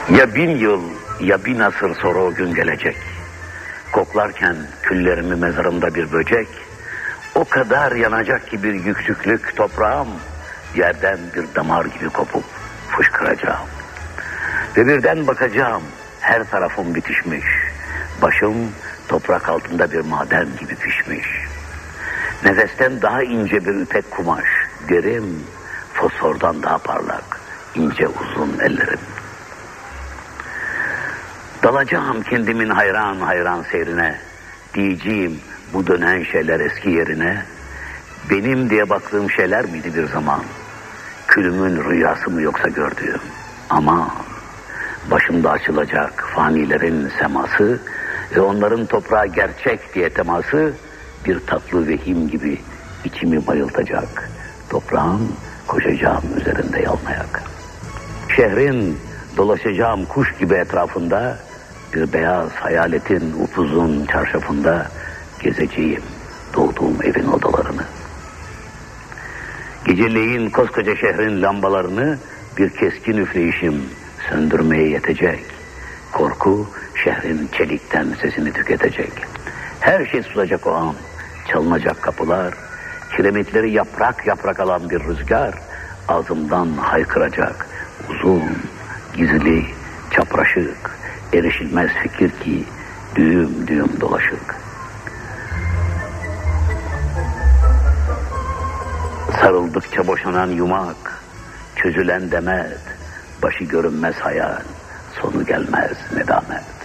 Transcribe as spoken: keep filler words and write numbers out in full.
Ya bin yıl ya bin asır sonra o gün gelecek. Koklarken küllerimi mezarımda bir böcek, o kadar yanacak ki bir yüksüklük toprağım, yerden bir damar gibi kopup fışkıracağım. Ve birden bakacağım, her tarafım bitişmiş, başım toprak altında bir maden gibi pişmiş. Nefesten daha ince bir ipek kumaş, derim, fosfordan daha parlak, ince uzun ellerim. Dalacağım kendimin hayran hayran seyrine, diyeceğim bu dönen şeyler eski yerine, benim diye baktığım şeyler miydi bir zaman? Külümün rüyası mı yoksa gördüğüm? Ama başımda açılacak fanilerin seması ve onların toprağa gerçek diye teması bir tatlı vehim gibi içimi bayıltacak. Toprağın koşacağım üzerinde yalmayak. Şehrin dolaşacağım kuş gibi etrafında, bir beyaz hayaletin upuzun çarşafında gezeceğim doğduğum evin odalarını. Geceleyin koskoca şehrin lambalarını bir keskin üfleyişim söndürmeye yetecek. Korku şehrin çelikten sesini tüketecek. Her şey susacak o an. Çalınacak kapılar, kiremitleri yaprak yaprak alan bir rüzgar ağzımdan haykıracak. Uzun, gizli, çapraşık, erişilmez fikir ki düğüm düğüm dolaşık. Sarıldıkça boşanan yumak, çözülen demet, başı görünmez hayal, sonu gelmez nedamet.